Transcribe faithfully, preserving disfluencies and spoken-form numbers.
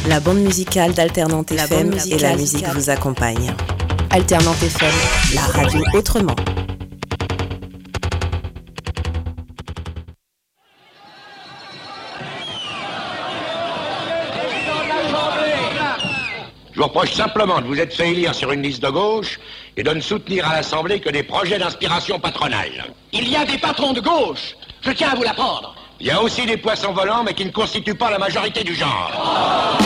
La bande musicale d'Alternante F M et la musique vous accompagne. Alternante F M, la radio autrement. Je vous reproche simplement de vous être fait élire sur une liste de gauche et de ne soutenir à l'Assemblée que des projets d'inspiration patronale. Il y a des patrons de gauche, je tiens à vous l'apprendre. Il y a aussi des poissons volants, mais qui ne constituent pas la majorité du genre.